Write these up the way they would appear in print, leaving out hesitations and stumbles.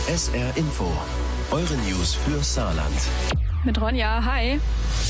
SR Info. Eure News für Saarland. Mit Ronja, hi.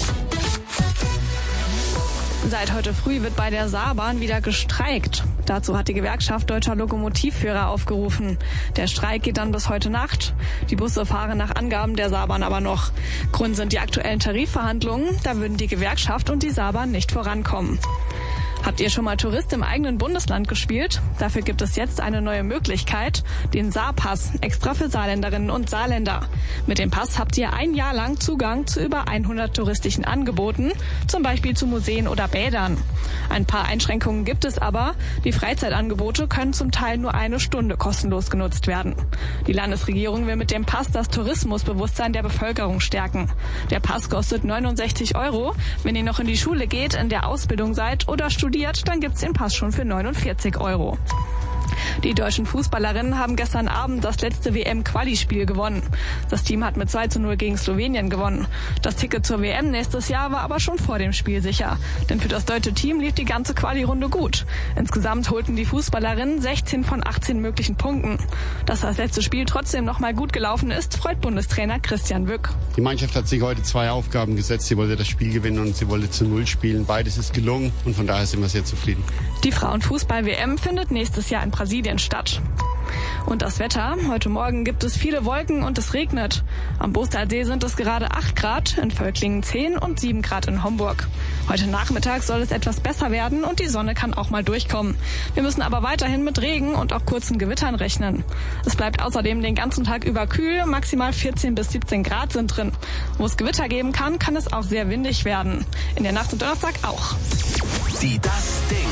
Seit heute früh wird bei der Saarbahn wieder gestreikt. Dazu hat die Gewerkschaft Deutscher Lokomotivführer aufgerufen. Der Streik geht dann bis heute Nacht. Die Busse fahren nach Angaben der Saarbahn aber noch. Grund sind die aktuellen Tarifverhandlungen. Da würden die Gewerkschaft und die Saarbahn nicht vorankommen. Habt ihr schon mal Tourist im eigenen Bundesland gespielt? Dafür gibt es jetzt eine neue Möglichkeit, den Saarpass, extra für Saarländerinnen und Saarländer. Mit dem Pass habt ihr ein Jahr lang Zugang zu über 100 touristischen Angeboten, zum Beispiel zu Museen oder Bädern. Ein paar Einschränkungen gibt es aber. Die Freizeitangebote können zum Teil nur eine Stunde kostenlos genutzt werden. Die Landesregierung will mit dem Pass das Tourismusbewusstsein der Bevölkerung stärken. Der Pass kostet 69 €. Wenn ihr noch in die Schule geht, in der Ausbildung seid oder studiert, dann gibt's den Pass schon für 49 €. Die deutschen Fußballerinnen haben gestern Abend das letzte WM-Quali-Spiel gewonnen. Das Team hat mit 2:0 gegen Slowenien gewonnen. Das Ticket zur WM nächstes Jahr war aber schon vor dem Spiel sicher. Denn für das deutsche Team lief die ganze Quali-Runde gut. Insgesamt holten die Fußballerinnen 16 von 18 möglichen Punkten. Dass das letzte Spiel trotzdem nochmal gut gelaufen ist, freut Bundestrainer Christian Wück. Die Mannschaft hat sich heute 2 Aufgaben gesetzt. Sie wollte das Spiel gewinnen und sie wollte zu 0 spielen. Beides ist gelungen und von daher sind wir sehr zufrieden. Die Frauenfußball-WM findet nächstes Jahr in Brasilien statt. Und das Wetter. Heute Morgen gibt es viele Wolken und es regnet. Am Boostalsee sind es gerade 8 Grad, in Völklingen 10 und 7 Grad in Homburg. Heute Nachmittag soll es etwas besser werden und die Sonne kann auch mal durchkommen. Wir müssen aber weiterhin mit Regen und auch kurzen Gewittern rechnen. Es bleibt außerdem den ganzen Tag über kühl, maximal 14 bis 17 Grad sind drin. Wo es Gewitter geben kann, kann es auch sehr windig werden. In der Nacht und Donnerstag auch. Die Das Ding.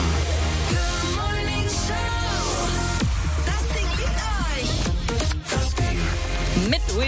Mit